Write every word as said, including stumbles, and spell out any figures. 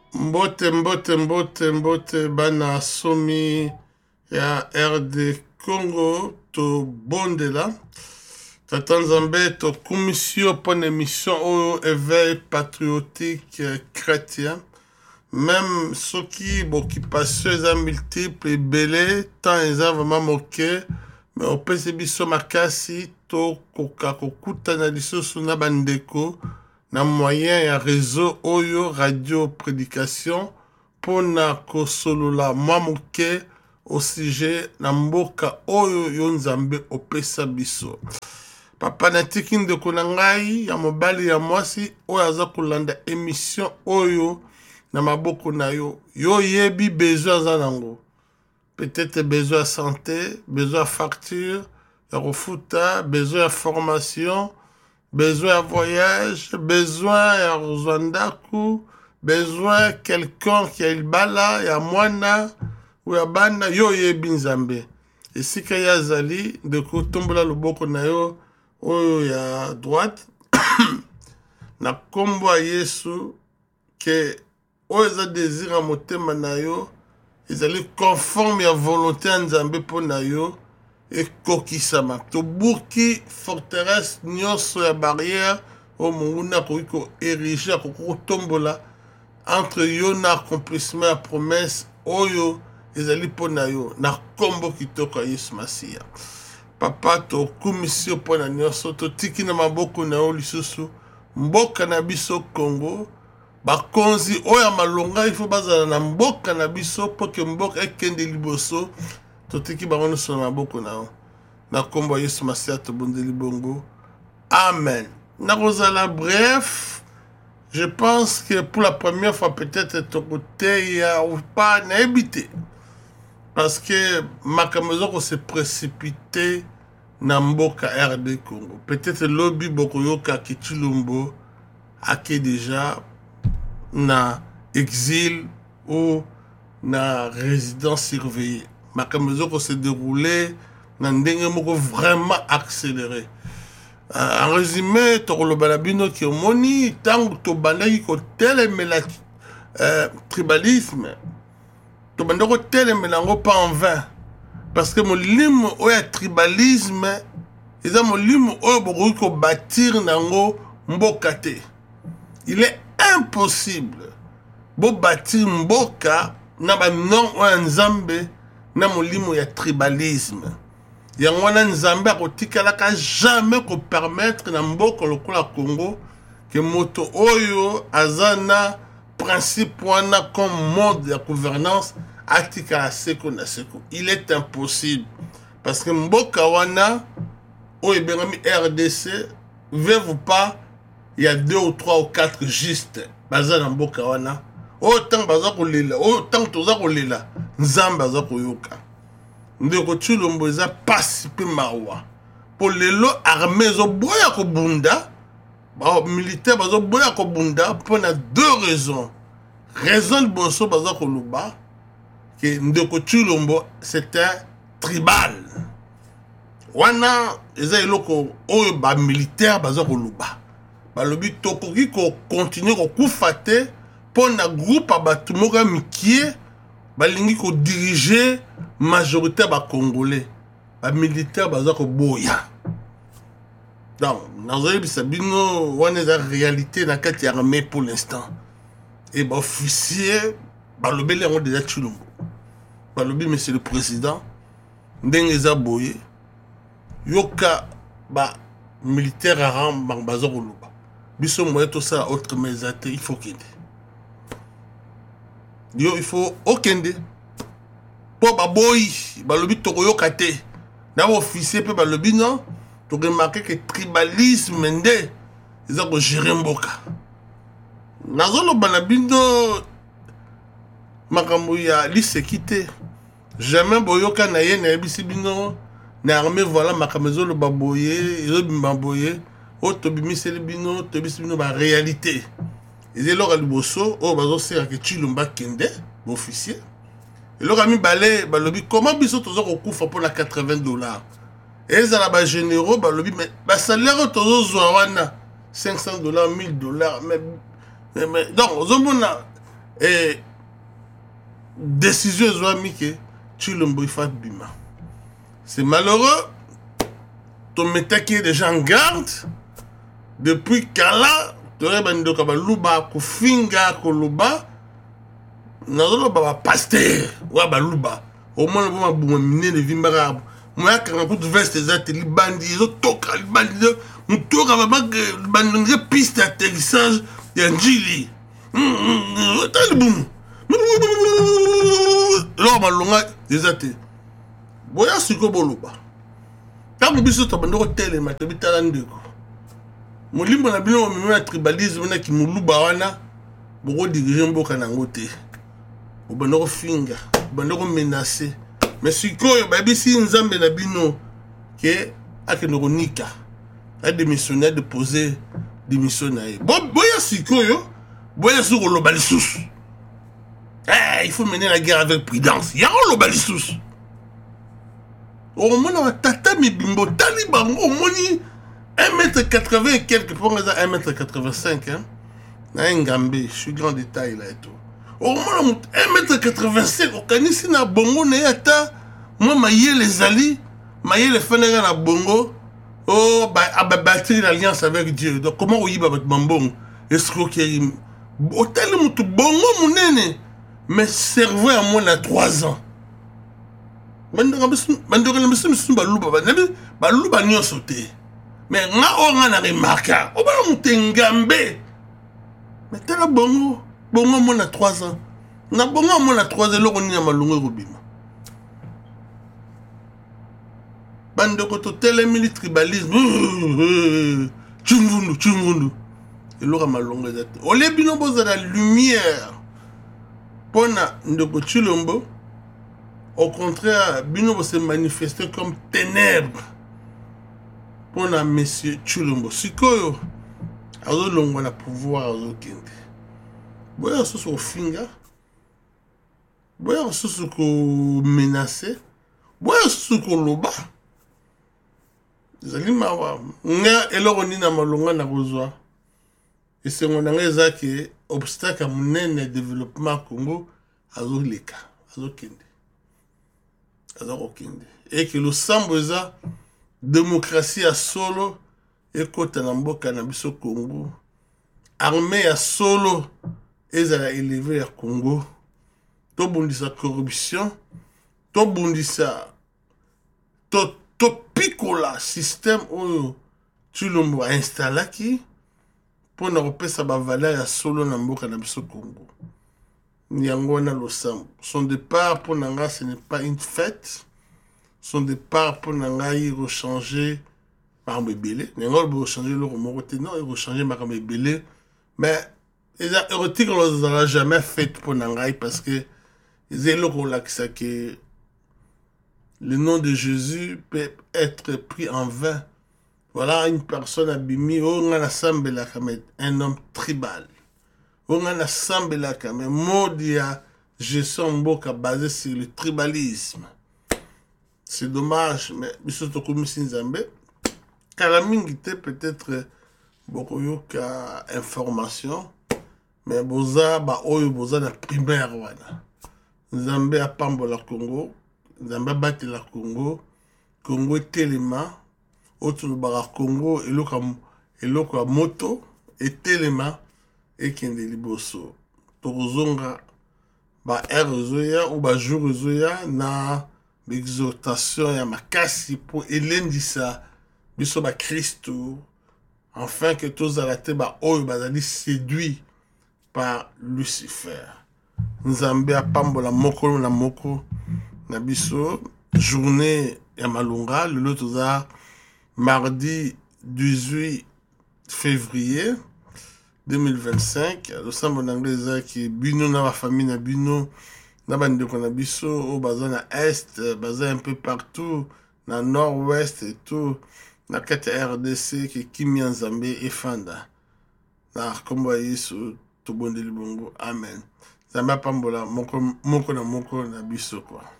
Mbote mbote mbote mbote bana somi ya R D Congo to bondela. Tata Nzambe to commission pour une émission au éveil patriotique chrétien. Même ceux qui occupation les multiples et belé tant ils ont vraiment moqué mais au P C B so makasi to koka kokuta na lisoso na bandeko na moyen ya réseau oyo radio prédication pour na kosolola mwa moke au sujet na mboka oyo yo Nzambe opesa biso. Papa natiki ndeko na ngai ya mobali ya mwasi oyo aza kolanda émission oyo na maboko na yo. Yo yebi besoin za nango. Peut-être besoin de santé, besoin de facture, de refuta, besoin de formation, besoin de voyage, besoin de rozandaku, besoin de quelqu'un qui a il bala, ya mwana, ou ya bana, yo yebi Nzambe. Et si que ya zali, de kotombola loboko na yo, oyo ya droite, na kombo a Yesu, que oyo za désir a motema na yo, ils allaient conforme à la volonté de Nzambe pour nayo et kokisama. To buki forteresse nyonso ya barrière au munguna ko érigé ko tombola entre yo na accomplissement la promesse oyo ils allaient pour nayo na kombo kitoko Yesu Masia. Papa to commission pour na nyonso to tiki na maboko na yo lisusu mboka na biso Congo. Bakonzi oya malonga il faut bazala na mboka na biso pour que mboka ekende liboso totiki bango so na maboko na na kombo Yesu Masia to bondeli bongo. Amen. Na kozala bref, je pense que pour la première fois peut-être to côté ya ou pas na habité parce que makamezo ko se précipité na mboka R D Congo. Peut-être lobby bokoyoka kitulumbo ake déjà na exil ou na résidence surveillée. Ma caméra se déroulait na ndenge moko vraiment accéléré. Euh, en résumé, to lo balabino ki omoni tango to bandaki ko telemela euh, tribalisme. To bandako telemela ngo pas en vain parce que molimo oya tribalisme eza molimo oyo bokoki ko bâtir nango mboka te. Il est impossible bo bâtir mboka na ba non o Nzambe na molimo ya tribalisme. Yango wana Nzambe akotikala ka jamais ko permettre na mboka lokola Congo que moto oyo azana principe wana comme mode de gouvernance atika seko na seko. Il est impossible parce que mboka wana oyo bengami R D C veut vous pas il y a deux ou trois ou quatre juste baza na mboka wana autant baza kolela autant toza kolela Nzambe baza koyoka ndeko Tshilombo eza pasi pe mawa pour lelo armée zo boya ko bunda ba militaire bazo boya ko bunda pour na deux raisons. Raison de boso baza ko luba que ndeko Tshilombo c'était tribal wana eza eloko oyo ba militaire baza ko luba balobi tokoki ko continuer ko kufate pour na groupe abatu moka mikie balingi ko diriger majorité ba congolais ba militaire baza ko boya. Donc nazali bisabino wana za réalité na kati ya armée pour l'instant et ba officier balobi le ngo déjà Tshilombo balobi monsieur le président ndenge za boye yoka ba militaire aram bang baza ko luba biso moye to ça autre mesate il faut kende yo il faut okende po baboyi balobi tokoyoka te na officier pe balobi non to remarquer que tribalisme nde eza ko gérer mboka nazolo bana bindo makambo ya lisekite jamais boyoka na ye na bisi bino na armée voilà makamezo lo baboye yo bimbaboye o to bimiseli bino to bisibino ba réalité et là liboso o bazo sera que Tshilombo kende officier et là mi balé balobi comment biso tozo ko kufa pour la quatre-vingts dollars et ça la ba généraux balobi mais ba salaire tozo zwa wana cinq cents dollars mille dollars mais mais donc ozomona et décision ezwami ke Tshilombo ifa bima. C'est malheureux. Ton métaki est déjà en garde. Depuis Kala, tu aurais bandi ka baluba ko finga ko luba. Nazolo ba pasteur wa baluba. Au moins le bon bon mine de vimbara. Moi quand on veste des ateliers bandi, ils toka bandi, on toka ba bandi piste d'atterrissage de Njili. T'as le boum. Là malonga des ateliers. Boya siko boluba. Quand vous biso tabando tele matabita ndeko. Molimbo na bino meme tribalisme na ki muluba wana boko diriger mboka na ngote. Obandoko finga, obandoko menacer. Mais sikoyo babisi nzambe na bino ke akenoko nika. A démissionné a déposé démission na ye. Bo boya sikoyo, boya sur lo balisous. Eh, il faut mener la guerre avec prudence. Ya lo balisous. Au moins on tata mi bimbo taliban au moni un mètre quatre-vingts et quelques pour un mètre quatre-vingt-cinq hein. Na ngambé, je suis grand détail là et tout. Au moins un mètre quatre-vingt-cinq au kanisi na bongo na yata moi maye les ali, maye les fenêtres na bongo. Oh bah abattre l'alliance avec Dieu. Donc comment oyiba bat mambong escroquerie. Hôtel mutu bongo munene mais cerveau à moins à trois ans. Bandora bandora monsieur monsieur baluba banabi baluba nyo sauté. Mais nga o nga na remarka. O ba mutengambe. Mais tala bongo bongo mon à trois ans. Na bongo mon à trois ans loko ni malungu robima. Bande koto tele mili tribalisme. Chungundu chungundu. Et loko malungu ezate. Ole bino boza la lumière. Pona ndoko Tshilombo. Au contraire, bino va se manifester comme ténèbres. Pour la monsieur Tshilombo. Sikoyo, azo longo na pouvoir azo kende. Boya soso finga. Boya soso ko menacer. Boya soso ko loba. Zali mawa. Nga eloko ni na malonga na kozwa. Et c'est mon angeza que obstacle à mon développement Congo azo leka, azo kende. Et que le samboza démocratie à solo et kota na mboka na biso Congo armée à solo et à élever à Congo to bundisa corruption to bundisa to to pikola système oyo Tshilombo a installé qui pour na repesa ba valeur à solo na mboka na biso Congo. Nyangona Losambo. Son départ pour Nanga, ce n'est pas une fête. Son départ pour Nanga, il rechanger par Mébélé. Nanga, il rechanger le Romoroté. Non, il rechanger par Mébélé. Mais, les érotiques, on ne l'a jamais fait pour Nanga parce que, ils ont le que le nom de Jésus peut être pris en vain. Voilà une personne abîmée, on a un homme tribal. On a assemblé là quand même. Modia, gestion mboka basé sur le tribalisme. C'est dommage, mais bisoto komisi nzambe. Kalamingi te peut-être beaucoup yoka information, mais boza ba oyo boza na primaire wana. Nzambe a pambola Congo, nzambe bati la Congo, Congo telema, otu bara Congo eloka eloka moto et telema. Et qui est liboso. Torozonga ba erozoya ou ba jurozoya na l'exhortation ya makasi pour elendisa biso ba Christo afin que tous alate ba oyo bazali séduit par Lucifer. Nzambe apambola moko na moko na biso journée ya malunga le toza mardi dix-huit février deux mille vingt-cinq, le sambo d'anglais qui bino na la famille na bino na bande ko na biso au bazan na est, bazan un peu partout na nord-ouest et tout na kati R D C qui kimi Nzambe efanda na kombo Yesu to bondeli bongo amen. Nzambe pambola moko moko na moko na biso quoi.